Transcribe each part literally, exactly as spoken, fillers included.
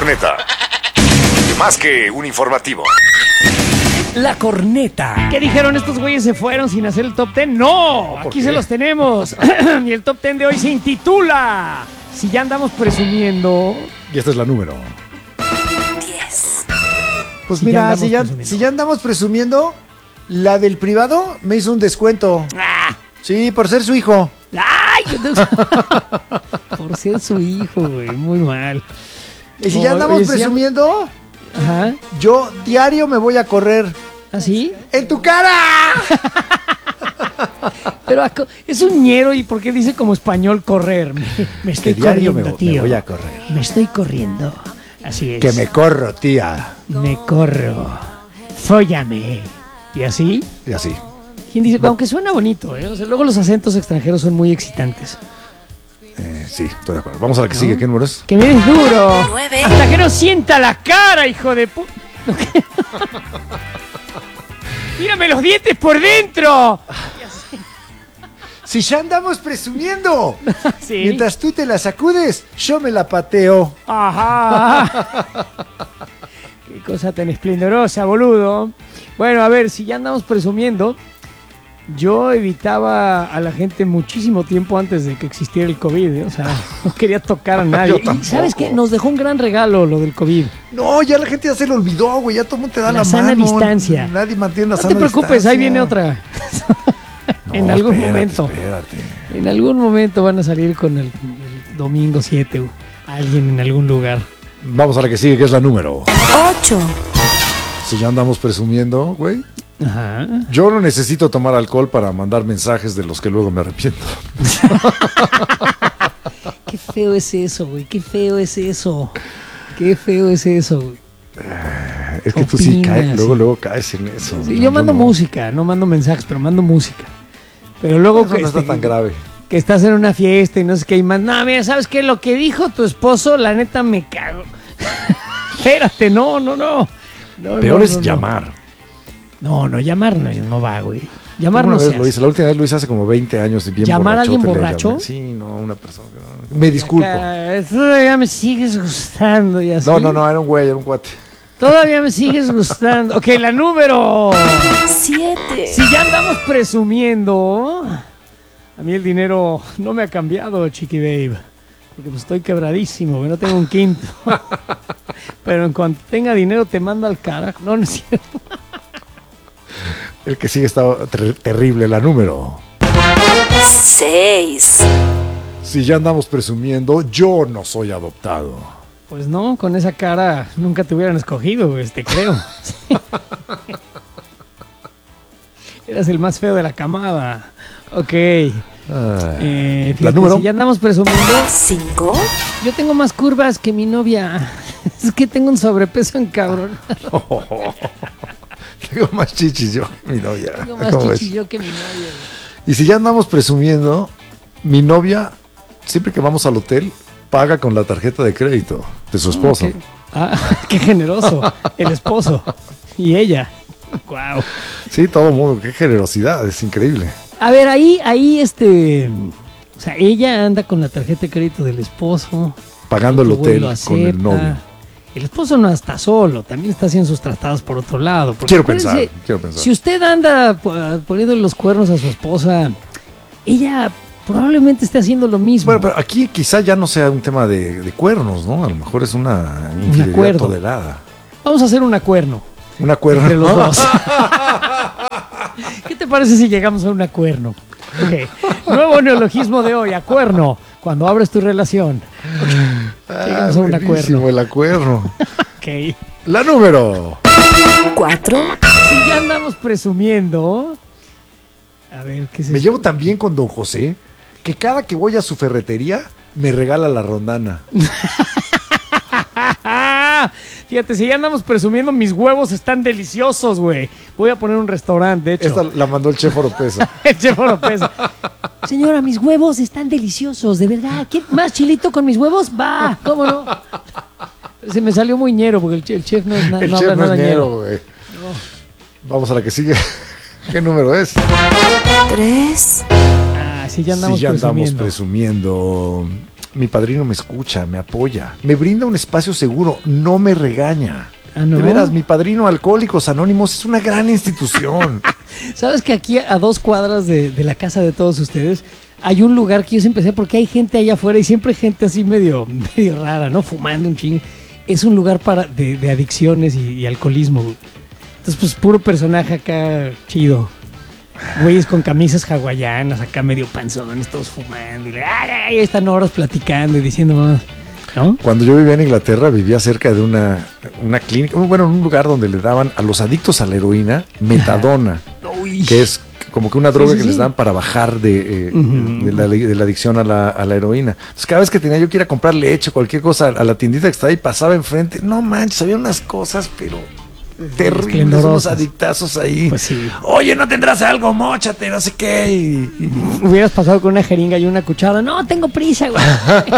corneta. Más que un informativo. La corneta. ¿Qué dijeron? ¿Estos güeyes se fueron sin hacer el top ten? ¡No! Aquí se los tenemos. Y el top ten de hoy se intitula Si ya andamos presumiendo. Y esta es la número diez. Pues Si mira, ya si, ya, presumiendo. si ya andamos presumiendo, la del privado me hizo un descuento. ¡Ah! Sí, por ser su hijo. ¡Ay! Por ser su hijo, güey. Muy mal. Y si No, ya andamos oye, si ya- presumiendo, Ajá. yo diario me voy a correr. ¿Así? ¡En tu cara! Pero aco- es un ñero y ¿por qué dice como español correr? Me, me estoy Que diario me, corriendo, me tío. voy a correr. Me estoy corriendo. Así es. Que me corro, tía. Me corro. Fóllame. ¿Y así? Y así. ¿Quién dice? Aunque suena bonito, ¿eh? O sea, luego los acentos extranjeros son muy excitantes. Eh, sí, estoy de acuerdo. Vamos a la que sigue. ¿Qué número es? ¡Que vienes duro! Nueve. ¡Hasta que no sienta la cara, hijo de pu... ¡Mírame los dientes por dentro! Si ya andamos presumiendo. Sí. Mientras tú te la sacudes, yo me la pateo. Ajá. Qué cosa tan esplendorosa, boludo. Bueno, a ver, si ya andamos presumiendo, yo evitaba a la gente muchísimo tiempo antes de que existiera el COVID, ¿eh? O sea, no quería tocar a nadie. Yo Y tampoco. ¿sabes qué? Nos dejó un gran regalo lo del COVID. No, ya la gente ya se lo olvidó, güey. Ya todo el mundo te da La la, sana mano. distancia. Nadie mantiene la No sana te preocupes, distancia. ahí viene otra. En No, algún espérate, momento. Espérate. En algún momento van a salir con el, el domingo siete, uh, alguien en algún lugar. Vamos a la que sigue, que es la número. Ocho. Si ya andamos presumiendo, güey. Ajá. Yo no necesito tomar alcohol para mandar mensajes de los que luego me arrepiento. Qué feo es eso, güey. Qué feo es eso. Qué feo es eso, güey. Es que tú sí Opinas, caes, luego, sí. luego caes en eso. Sí, No, yo mando no. música, no mando mensajes, pero mando música. Pero luego Eso que, no está este, tan grave. que estás en una fiesta y no sé qué, y más, no, mira, ¿sabes qué? Lo que dijo tu esposo, la neta me cago. Espérate, no, no, no. No, Peor no, es no, no. llamar. No, no, llamar no, no va, güey. Llamar Una no vez se lo hace. hice, la última vez lo hice hace como veinte años y bien ¿Llamar a alguien borrachote le borracho? llamé. Sí, no, una persona. que no- Me disculpo. Acá, todavía me sigues gustando y así. No, no, no, era un güey, era un cuate. Todavía me sigues gustando. Ok, la número. Siete. Si ya andamos presumiendo, a mí el dinero no me ha cambiado, Chiqui Babe. Porque pues estoy quebradísimo, que no tengo un quinto. Pero en cuanto tenga dinero te mando al carajo. No, no es cierto. El que sigue está ter- terrible, la número. Seis. Si ya andamos presumiendo, yo no soy adoptado. Pues no, con esa cara nunca te hubieran escogido, pues, te creo. Eras el más feo de la camada. Ok. Eh, ¿La fíjate, número? si ya andamos presumiendo, Cinco. yo tengo más curvas que mi novia. Es que tengo un sobrepeso en cabrón. Tengo más chichis yo que mi novia. Tengo más ¿Cómo ves? chichi yo que mi novia. Y si ya andamos presumiendo, mi novia, siempre que vamos al hotel, paga con la tarjeta de crédito de su esposo. Qué, ah, qué generoso. El esposo. Y ella. Wow. Sí, todo el mundo, qué generosidad, es increíble. A ver, ahí, ahí, este. O sea, ella anda con la tarjeta de crédito del esposo. Pagando el Tu güey hotel lo con el acepta. novio. El esposo no está solo, también está haciendo sus tratados por otro lado. Porque Quiero acuérdense, pensar, quiero pensar. Si usted anda po- poniendo los cuernos a su esposa, ella probablemente esté haciendo lo mismo. Bueno, pero aquí quizá ya no sea un tema de, de cuernos, ¿no? A lo mejor es una infidelidad acuerdo. tolerada. Vamos a hacer un acuerno Un acuerdo. entre los dos. ¿Qué te parece si llegamos a un acuerno? Ok. Nuevo neologismo de hoy, acuerno. Cuando abres tu relación. Ah, Llegamos a un buenísimo, acuerdo. el acuerdo. Ok. La número. Cuatro. Si ya andamos presumiendo. A ver, ¿qué es Me eso? llevo tan bien con don José que cada que voy a su ferretería me regala la rondana. Fíjate, si ya andamos presumiendo, mis huevos están deliciosos, güey. Voy a poner un restaurante, de hecho. Esta la mandó el chef Oropesa. El chef Oropesa. Señora, mis huevos están deliciosos, de verdad. ¿Qué más chilito con mis huevos? Va, ¿cómo no? Se me salió muy ñero porque el chef, el chef no, es na- El no chef habla no nada es ñero. ñero, güey. Vamos a la que sigue. ¿Qué número es? Tres. Ah, si ya andamos si ya andamos presumiendo. presumiendo. mi padrino me escucha, me apoya, me brinda un espacio seguro, no me regaña. Ah, ¿no? De veras, mi padrino Alcohólicos Anónimos es una gran institución. ¿Sabes que aquí a dos cuadras de, de la casa de todos ustedes hay un lugar que yo siempre sé porque hay gente allá afuera y siempre gente así medio, medio rara, ¿no? Fumando un chingo. Es un lugar para de, de adicciones y, y alcoholismo, güey. Entonces, pues, puro personaje acá chido. Güeyes con camisas hawaianas, acá medio panzones, todos fumando. Y ay, ay, están horas platicando y diciendo más, ¿no? Cuando yo vivía en Inglaterra, vivía cerca de una, una clínica, bueno, en un lugar donde le daban a los adictos a la heroína metadona, Uy. que es como que una droga Sí, sí, que les sí. dan para bajar de, eh, Ujú. de, la, de la adicción a la, a la heroína. Entonces, cada vez que tenía yo que ir a comprar leche, cualquier cosa, a la tiendita que estaba ahí, pasaba enfrente, no manches, había unas cosas, pero terribles, Esplendorosas. unos adictazos ahí. Pues sí. Oye, ¿no tendrás algo? Móchate, no sé qué. Y- y- Hubieras pasado con una jeringa y una cuchara. No, tengo prisa, güey.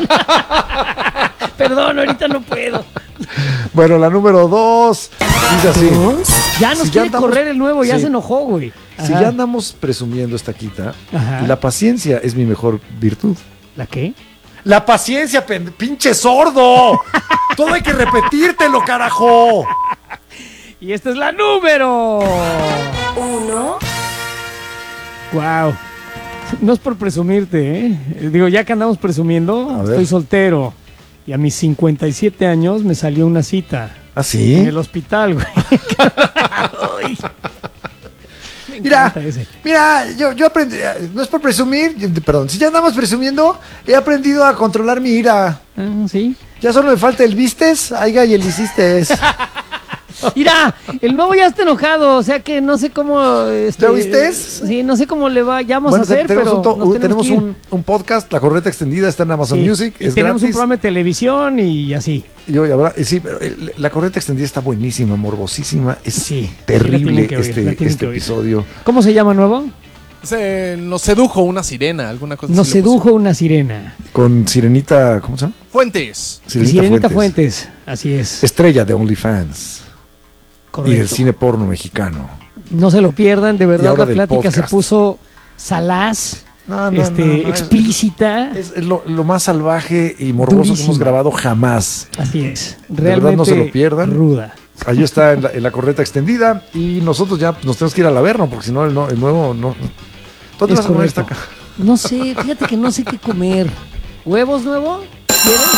Perdón, ahorita no puedo. Bueno, la número dos dice así. Dos. Ya nos Si ya quiere andamos- correr el nuevo, ya sí. se enojó, güey. Si Ajá. ya andamos presumiendo esta quita, Ajá. la paciencia es mi mejor virtud. ¿La qué? La paciencia, pen- pinche sordo. Todo hay que repetírtelo, carajo. Y esta es la número. Uno. Wow. No es por presumirte, ¿eh? Digo, ya que andamos presumiendo, A ver. estoy soltero. Y a mis cincuenta y siete años me salió una cita. ¿Ah, En sí? el hospital, güey. Ay. Me Mira, encanta ese. mira, yo, yo aprendí, no es por presumir, yo- perdón, si ya andamos presumiendo, he aprendido a controlar mi ira. Ah, ¿sí? Ya solo me falta el vistes, aiga y el hiciste. Mira, el nuevo ya está enojado, o sea que no sé cómo... Este, ¿Ya oíste? Sí, no sé cómo le vayamos Bueno, a hacer, tenemos, pero un, to- nos un- tenemos que ir. un, un podcast, La Corneta Extendida, está en Amazon Sí, Music, y es tenemos un gratis. programa de televisión y así. Y hoy habrá- eh, sí, pero el- La Corneta Extendida está buenísima, morbosísima, es Sí, la terrible tienen que oír, la este, tienen este que oír. episodio. ¿Cómo se llama nuevo? Se nos sedujo una sirena, alguna cosa Nos así le sedujo una sirena. Con Sirenita, ¿cómo se llama? puso. Fuentes. Sirenita Fuentes. Así es. Estrella de OnlyFans y del Correcto. cine porno mexicano. No se lo pierdan, de Y verdad ahora la del plática se podcast. puso salaz, No, no, este, no, no, es- explícita. Es, es lo, lo más salvaje y morboso que hemos Durísima. grabado jamás. Así es. verdad, Realmente no se lo pierdan. ruda. Ahí está en la, en la Corneta Extendida y nosotros ya nos tenemos que ir al Averno porque si no el, no- el nuevo no. ¿Dónde Es vas a comer correcto. esta caja? No sé, fíjate que no sé qué comer. ¿Huevos nuevo? ¿Quieres?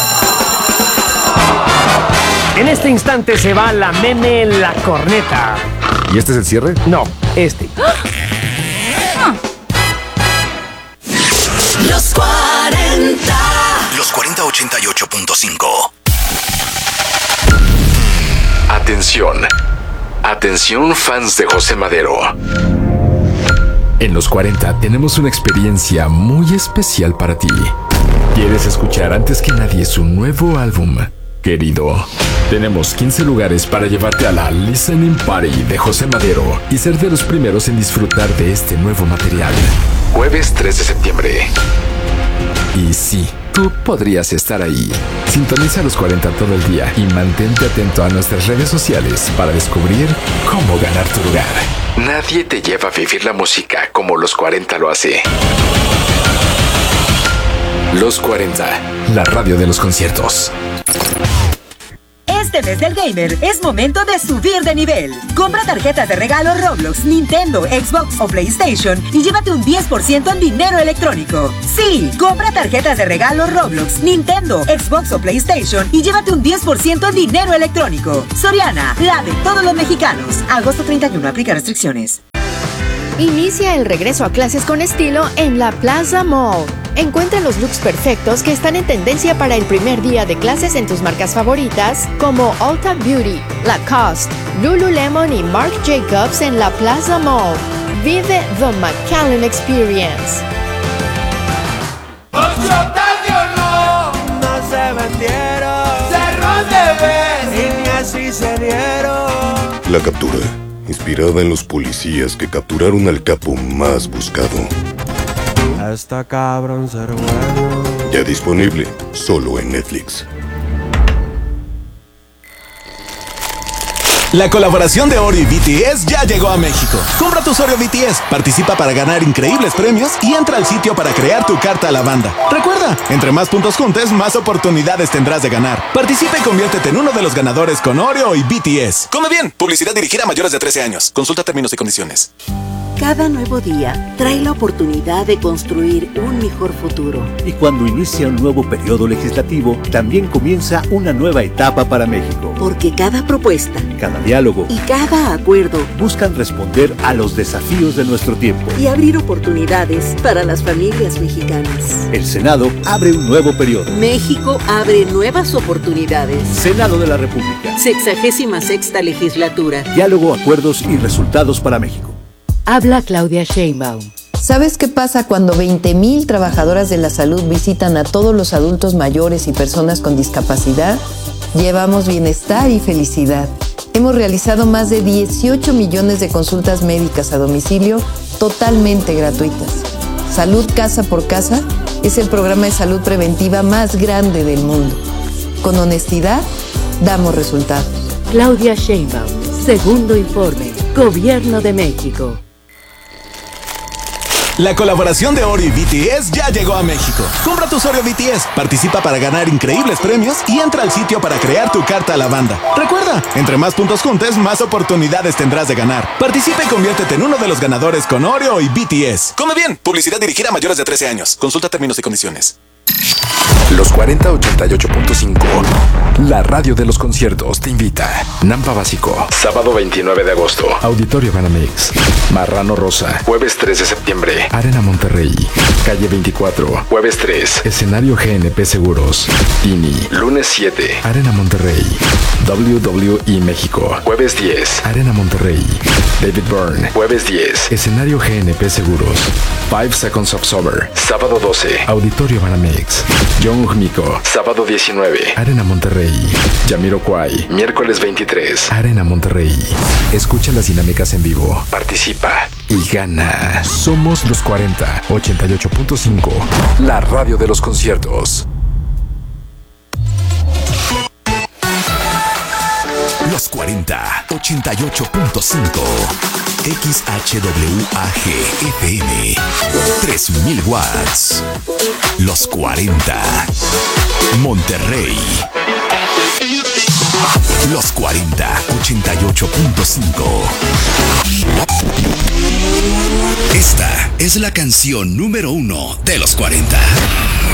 En este instante se va la meme la corneta. ¿Y este es el cierre? No, este. Los cuarenta. Los cuarenta ochenta y ocho punto cinco. Atención. Atención fans de José Madero. En los cuarenta tenemos una experiencia muy especial para ti. ¿Quieres escuchar antes que nadie su nuevo álbum? Querido, tenemos quince lugares para llevarte a la Listening Party de José Madero y ser de los primeros en disfrutar de este nuevo material. Jueves tres de septiembre. Y sí, tú podrías estar ahí. Sintoniza los cuarenta todo el día y mantente atento a nuestras redes sociales para descubrir cómo ganar tu lugar. Nadie te lleva a vivir la música como los cuarenta lo hace. Los cuarenta, la radio de los conciertos. Este mes del gamer es momento de subir de nivel. Compra tarjetas de regalo Roblox, Nintendo, Xbox o PlayStation y llévate un diez por ciento en dinero electrónico. Sí, compra tarjetas de regalo Roblox, Nintendo, Xbox o PlayStation y llévate un diez por ciento en dinero electrónico. Soriana, la de todos los mexicanos. Agosto treinta y uno, aplica restricciones. Inicia el regreso a clases con estilo en la Plaza Mall. Encuentra los looks perfectos que están en tendencia para el primer día de clases en tus marcas favoritas como Ulta Beauty, Lacoste, Lululemon y Marc Jacobs en la Plaza Mall. Vive the McAllen Experience. La captura, inspirada en los policías que capturaron al capo más buscado. Está cabrón ser bueno. Ya disponible, solo en Netflix. La colaboración de Oreo y B T S ya llegó a México. Compra tus Oreo B T S, participa para ganar increíbles premios y entra al sitio para crear tu carta a la banda. Recuerda, entre más puntos juntes, más oportunidades tendrás de ganar. Participa y conviértete en uno de los ganadores con Oreo y B T S. Come bien, publicidad dirigida a mayores de trece años. Consulta términos y condiciones. Cada nuevo día trae la oportunidad de construir un mejor futuro. Y cuando inicia un nuevo periodo legislativo, también comienza una nueva etapa para México. Porque cada propuesta, cada diálogo y cada acuerdo buscan responder a los desafíos de nuestro tiempo y abrir oportunidades para las familias mexicanas. El Senado abre un nuevo periodo. México abre nuevas oportunidades. Senado de la República. Sexagésima sexta legislatura. Diálogo, acuerdos y resultados para México. Habla Claudia Sheinbaum. ¿Sabes qué pasa cuando veinte mil trabajadoras de la salud visitan a todos los adultos mayores y personas con discapacidad? Llevamos bienestar y felicidad. Hemos realizado más de dieciocho millones de consultas médicas a domicilio totalmente gratuitas. Salud Casa por Casa es el programa de salud preventiva más grande del mundo. Con honestidad, damos resultados. Claudia Sheinbaum, segundo informe, Gobierno de México. La colaboración de Oreo y B T S ya llegó a México. Compra tus Oreo B T S, participa para ganar increíbles premios y entra al sitio para crear tu carta a la banda. Recuerda, entre más puntos juntes, más oportunidades tendrás de ganar. Participa y conviértete en uno de los ganadores con Oreo y B T S. Come bien, publicidad dirigida a mayores de trece años. Consulta términos y condiciones. Los cuarenta ochenta y ocho punto cinco, la radio de los conciertos, te invita. Nampa Básico, sábado veintinueve de agosto, Auditorio Banamex. Marrano Rosa, jueves tres de septiembre, Arena Monterrey. Calle veinticuatro, jueves tres, escenario G N P Seguros. Tini, lunes siete, Arena Monterrey. W W E México, jueves diez, Arena Monterrey. David Byrne, jueves diez, escenario G N P Seguros. Five Seconds of Summer, sábado doce, Auditorio Banamex. Jung Miko, sábado diecinueve, Arena Monterrey. Jamiroquai, miércoles veintitrés, Arena Monterrey. Escucha las dinámicas en vivo, participa y gana. Somos los cuarenta ochenta y ocho punto cinco, la radio de los conciertos. Los cuarenta ochenta y ocho punto cinco, X H W A G F M, tres mil watts. Los cuarenta, Monterrey. Los cuarenta ochenta y ocho punto cinco. Esta es la canción número uno de los cuarenta.